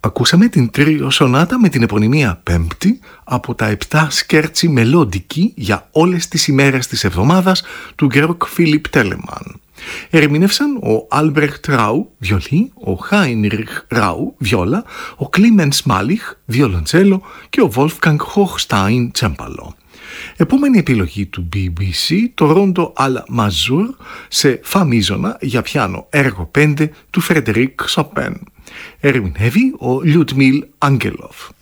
Ακούσαμε την τρίο σονάτα με την επωνυμία Πέμπτη από τα 7 σκέρτσι μελόντικοι για όλες τις ημέρες της εβδομάδας του Γκεόργκ Φίλιπ Τέλεμαν. Ερμηνεύσαν ο Άλμπρεχτ Ράου, βιολί, ο Χάινριχ Ράου, βιόλα, ο Κλίμενς Μάλιχ, βιολοντσέλο και ο Βόλφγκανγκ Χοχστάιν, τσέμπαλο. Επόμενη επιλογή του BBC, το Ρόντο Αλ Μαζούρ σε φα μίζωνα για πιάνο έργο 5 του Φρεντερίκ Σοπέν. Ερμηνεύει ο Λιουτμίλ Άγγελοφ.